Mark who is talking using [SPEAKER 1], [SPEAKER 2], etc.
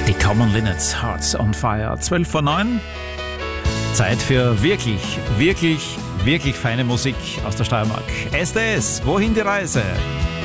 [SPEAKER 1] Die Common Linnets, Hearts on Fire. 12:09. Zeit für wirklich feine Musik aus der Steiermark. SDS, wohin die Reise?